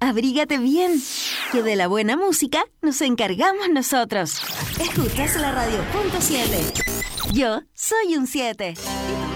abrígate bien, que de la buena música nos encargamos nosotros. Escuchas la radio .7. Yo soy un 7.